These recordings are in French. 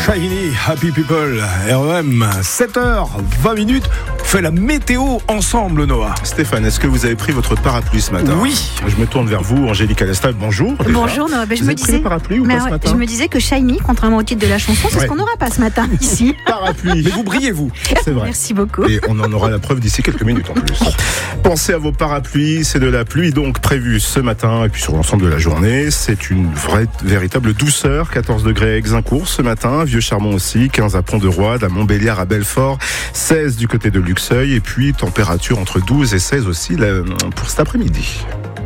Shiny, Happy People, REM, 7h20. On fait la météo ensemble, Noah. Stéphane, est-ce que vous avez pris votre parapluie ce matin? Oui. Je me tourne vers vous, Angélique Alestal, bonjour. Bonjour Noah, Vous avez pris le parapluie ou pas ce matin? Je me disais que Shiny, contrairement au titre de la chanson, c'est ce qu'on n'aura pas ce matin ici. Parapluie. Mais vous brillez, vous. C'est vrai. Merci beaucoup. Et on en aura la preuve d'ici quelques minutes en plus. Pensez à vos parapluies, c'est de la pluie donc prévue ce matin et puis sur l'ensemble de la journée. C'est une véritable douceur, 14 degrés à Exincourt ce matin, Vieux-Charmont aussi, 15 à Pont-de-Roide, à Montbéliard, à Belfort, 16 du côté de Luxeuil et puis température entre 12 et 16 aussi là, pour cet après-midi.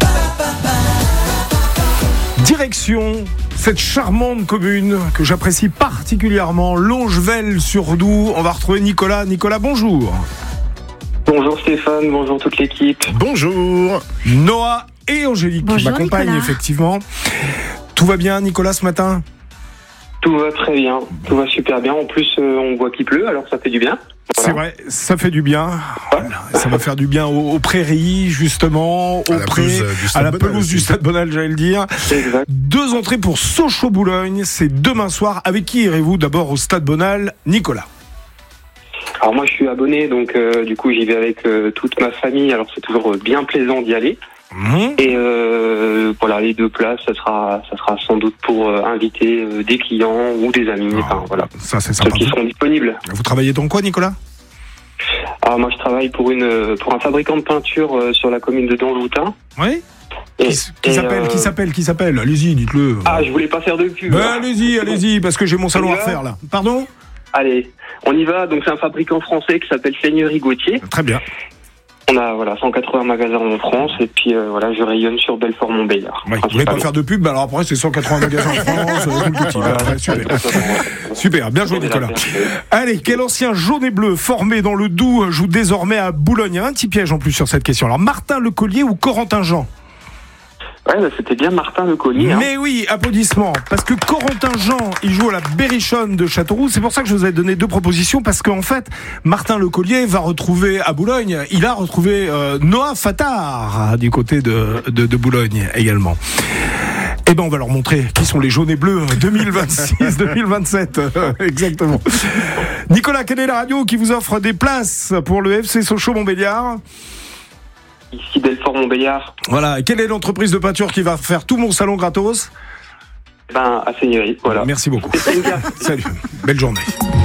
Direction cette charmante commune que j'apprécie particulièrement, Longevelle-sur-Doubs. On va retrouver Nicolas. Nicolas, bonjour. Bonjour Stéphane, bonjour toute l'équipe. Bonjour. Noah et Angélique Bonjour, m'accompagnent Nicolas. effectivement. Tout va bien, Nicolas, ce matin? Tout va très bien, tout va super bien. En plus, on voit qu'il pleut, alors ça fait du bien. C'est vrai, ça fait du bien. Ça va faire du bien aux prairies, justement, à la pelouse du Stade Bonal, j'allais le dire. Exact. 2 entrées pour Sochaux-Boulogne, c'est demain soir. Avec qui irez-vous d'abord au Stade Bonal, Nicolas? Alors moi, je suis abonné, donc du coup, j'y vais avec toute ma famille. Alors c'est toujours bien plaisant d'y aller. Et voilà, les 2 places, ça sera sans doute pour inviter des clients ou des amis. Enfin voilà, Ça, c'est ceux sympa. qui seront disponibles. Vous travaillez dans quoi, Nicolas? Alors moi, je travaille pour un fabricant de peinture sur la commune de Danjoutin. Oui. Et- Qui s'appelle? Allez-y, dites-le. Ah, je voulais pas faire de pub. Ben, allez-y, parce que j'ai mon salon On y à va refaire, là. Pardon? Allez, on y va. Donc c'est un fabricant français qui s'appelle Seigneurie Gauthier. Très bien. On a 180 magasins en France et puis je rayonne sur Belfort-Montbéliard. Ouais, vous voulez pas faire de pub, alors après c'est 180 magasins en France, tout le petit. Ouais, super. Super, bien joué Nicolas. Allez, quel ancien jaune et bleu formé dans le Doubs joue désormais à Boulogne? Il y a un petit piège en plus sur cette question. Alors Martin Lecollier ou Corentin Jean? Ouais, c'était bien Martin Lecollier. Hein. Mais oui, applaudissements. Parce que Corentin Jean, il joue à la Berrichonne de Châteauroux. C'est pour ça que je vous ai donné 2 propositions. Parce qu'en fait, Martin Lecollier va retrouver à Boulogne, il a retrouvé Noah Fatard du côté de Boulogne également. Eh ben, on va leur montrer qui sont les jaunes et bleus 2026-2027. Exactement. Nicolas, quelle est la radio qui vous offre des places pour le FC Sochaux-Montbéliard? Ici Belfort-Montbéliard. Voilà. Quelle est l'entreprise de peinture qui va faire tout mon salon gratos? À Seigneurie, voilà. Merci beaucoup. C'est une gare. Salut. Belle journée.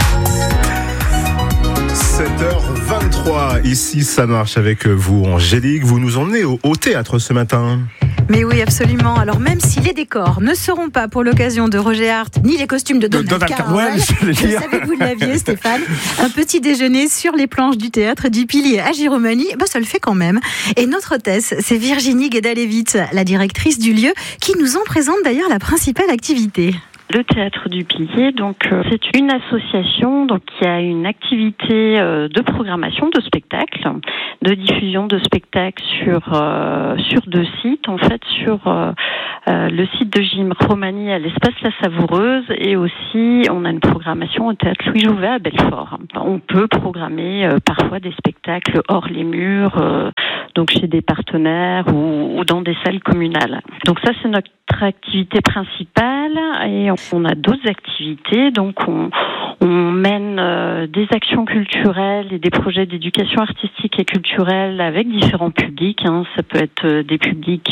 7h23, ici ça marche avec vous Angélique. Vous nous emmenez au théâtre ce matin. Mais oui, absolument. Alors même si les décors ne seront pas pour l'occasion de Roger Hart, ni les costumes de Donald Cardwell, je savais que vous l'aviez Stéphane, un petit déjeuner sur les planches du théâtre du Pilier à Giromagny, ça le fait quand même. Et notre hôtesse, c'est Virginie Guédalevitz, la directrice du lieu, qui nous en présente d'ailleurs la principale activité. Le théâtre du Pilier, c'est une association qui a une activité de programmation de spectacles, de diffusion de spectacles sur 2 sites, en fait sur le site de Giromagny à l'Espace La Savoureuse et aussi on a une programmation au théâtre Louis Jouvet à Belfort. On peut programmer parfois des spectacles hors les murs, donc chez des partenaires ou dans des salles communales. Donc ça c'est notre activité principale et on a d'autres activités, donc on mène des actions culturelles et des projets d'éducation artistique et culturelle avec différents publics. Ça peut être des publics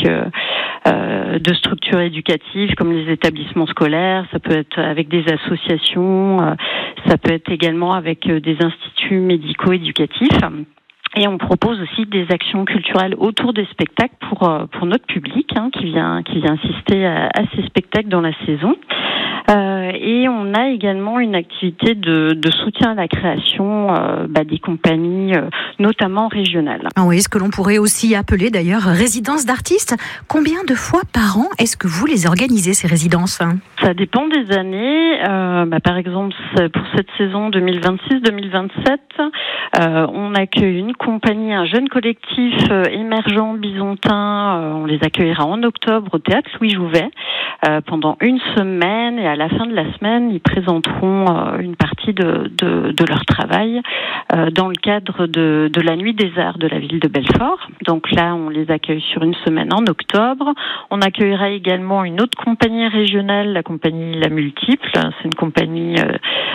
de structures éducatives comme les établissements scolaires, ça peut être avec des associations, ça peut être également avec des instituts médico-éducatifs. Et on propose aussi des actions culturelles autour des spectacles pour notre public qui vient assister à ces spectacles dans la saison. Et on a également une activité de soutien à la création des compagnies, notamment régionales. Ah oui, ce que l'on pourrait aussi appeler d'ailleurs résidence d'artistes. Combien de fois par an est-ce que vous les organisez, ces résidences? Ça dépend des années. Par exemple, pour cette saison 2026-2027, on accueille une compagnie, un jeune collectif émergent bisontin. On les accueillera en octobre au théâtre Louis Jouvet pendant 1 semaine et à la fin de la semaine, ils présenteront une partie de leur travail dans le cadre de la Nuit des Arts de la ville de Belfort. Donc là, on les accueille sur 1 semaine en octobre. On accueillera également une autre compagnie régionale, la compagnie La Multiple. C'est une compagnie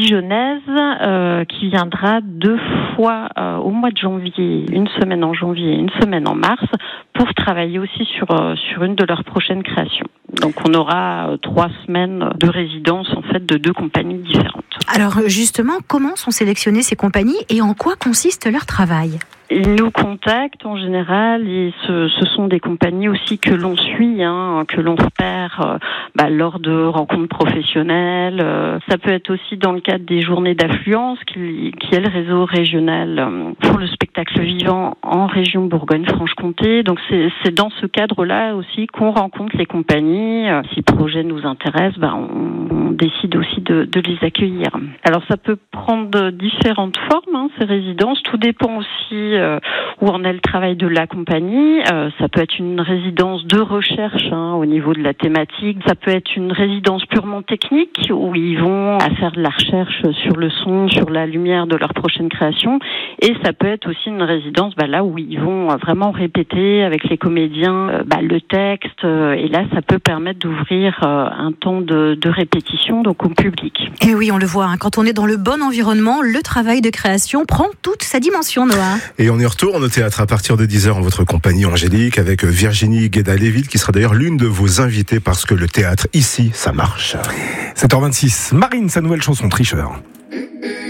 dijonnaise qui viendra 2 fois au mois de janvier, une semaine en janvier et une semaine en mars, pour travailler aussi sur une de leurs prochaines créations. Donc on aura 3 semaines de résidence en fait de 2 compagnies différentes. Alors justement, comment sont sélectionnées ces compagnies et en quoi consiste leur travail ? Ils nous contactent en général et ce sont des compagnies aussi que l'on suit, que l'on repère lors de rencontres professionnelles. Ça peut être aussi dans le cadre des journées d'affluence qui est le réseau régional pour le spectacle vivant en région Bourgogne-Franche-Comté. Donc c'est dans ce cadre-là aussi qu'on rencontre les compagnies. Si le projet nous intéresse, on décide aussi de les accueillir. Alors ça peut prendre différentes formes, ces résidences. Tout dépend aussi où en est le travail de la compagnie. Ça peut être une résidence de recherche au niveau de la thématique. Ça peut être une résidence purement technique où ils vont faire de la recherche sur le son, sur la lumière de leur prochaine création. Et ça peut être aussi une résidence là où ils vont vraiment répéter avec les comédiens le texte. Et là, ça peut permettre d'ouvrir un temps de répétition donc au public. Et oui, on le voit, quand on est dans le bon environnement, le travail de création prend toute sa dimension, Noah. Et on y retourne au théâtre à partir de 10h en votre compagnie, Angélique, avec Virginie Guéda-Léville, qui sera d'ailleurs l'une de vos invitées, parce que le théâtre, ici, ça marche. 7h26, Marine, sa nouvelle chanson, Tricheur.